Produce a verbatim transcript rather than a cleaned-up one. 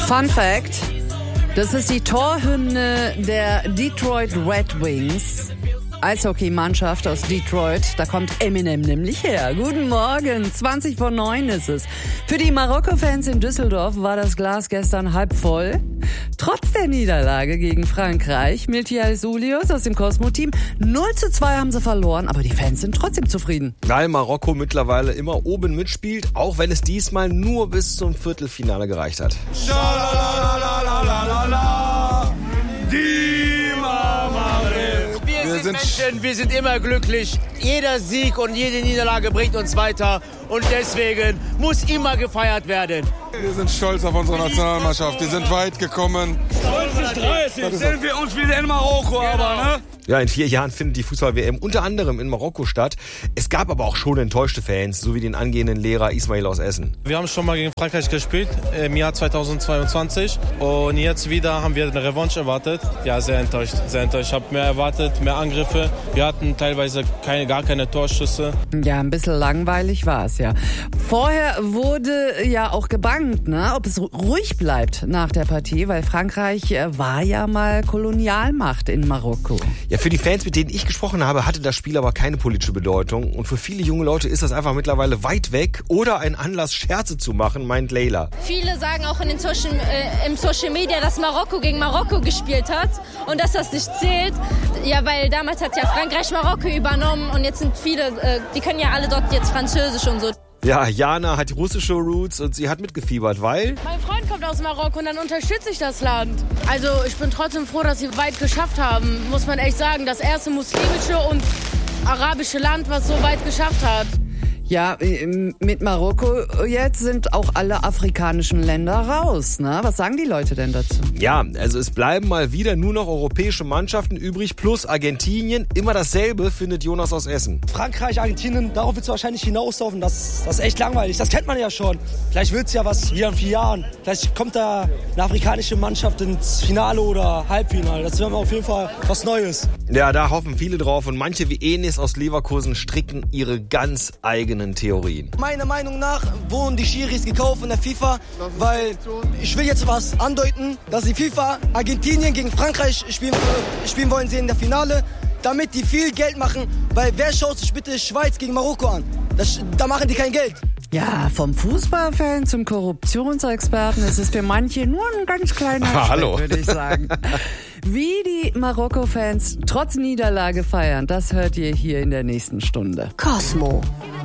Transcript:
Fun Fact: Das ist die Torhymne der Detroit Red Wings. Eishockeymannschaft aus Detroit, da kommt Eminem nämlich her. Guten Morgen, zwanzig vor neun ist es. Für die Marokko-Fans in Düsseldorf war das Glas gestern halb voll. Trotz der Niederlage gegen Frankreich, Miltiades Ulius aus dem Cosmo-Team, null zu zwei haben sie verloren, aber die Fans sind trotzdem zufrieden. Weil Marokko mittlerweile immer oben mitspielt, auch wenn es diesmal nur bis zum Viertelfinale gereicht hat. Wir sind Menschen, wir sind immer glücklich. Jeder Sieg und jede Niederlage bringt uns weiter. Und deswegen muss immer gefeiert werden. Wir sind stolz auf unsere Nationalmannschaft. Die sind weit gekommen. zwanzig dreißig sind wir uns wieder in Marokko, aber ne? Ja, in vier Jahren findet die Fußball-W M unter anderem in Marokko statt. Es gab aber auch schon enttäuschte Fans, so wie den angehenden Lehrer Ismail aus Essen. Wir haben schon mal gegen Frankreich gespielt im Jahr zweitausendzweiundzwanzig und jetzt wieder haben wir eine Revanche erwartet. Ja, sehr enttäuscht, sehr enttäuscht. Ich habe mehr erwartet, mehr Angriffe. Wir hatten teilweise keine, gar keine Torschüsse. Ja, ein bisschen langweilig war es ja. Vorher wurde ja auch gebangt, ne, ob es ruhig bleibt nach der Partie, weil Frankreich war ja mal Kolonialmacht in Marokko. Ja, für die Fans, mit denen ich gesprochen habe, hatte das Spiel aber keine politische Bedeutung. Und für viele junge Leute ist das einfach mittlerweile weit weg oder ein Anlass, Scherze zu machen, meint Leila. Viele sagen auch in den Social, äh, im Social Media, dass Marokko gegen Marokko gespielt hat und dass das nicht zählt. Ja, weil damals hat ja Frankreich Marokko übernommen und jetzt sind viele, äh, die können ja alle dort jetzt Französisch und so. Ja, Jana hat russische Roots und sie hat mitgefiebert, weil... Mein Freund kommt aus Marokko und dann unterstütze ich das Land. Also ich bin trotzdem froh, dass sie weit geschafft haben, muss man echt sagen. Das erste muslimische und arabische Land, was so weit geschafft hat. Ja, mit Marokko jetzt sind auch alle afrikanischen Länder raus, ne? Was sagen die Leute denn dazu? Ja, also es bleiben mal wieder nur noch europäische Mannschaften übrig, plus Argentinien. Immer dasselbe, findet Jonas aus Essen. Frankreich, Argentinien, darauf wird es wahrscheinlich hinauslaufen. Das, das ist echt langweilig, das kennt man ja schon. Vielleicht wird es ja was wieder in vier Jahren. Vielleicht kommt da eine afrikanische Mannschaft ins Finale oder Halbfinale. Das wäre auf jeden Fall was Neues. Ja, da hoffen viele drauf und manche wie Enis aus Leverkusen stricken ihre ganz eigenen Theorien. Meiner Meinung nach wurden die Schiris gekauft von der FIFA, weil ich will jetzt was andeuten, dass die FIFA Argentinien gegen Frankreich spielen, äh, spielen wollen sehen in der Finale, damit die viel Geld machen, weil wer schaut sich bitte Schweiz gegen Marokko an? Das, da machen die kein Geld. Ja, vom Fußballfan zum Korruptionsexperten ist es für manche nur ein ganz kleiner Schritt, Hallo. würde ich sagen. Wie die Marokko-Fans trotz Niederlage feiern, das hört ihr hier in der nächsten Stunde. Cosmo.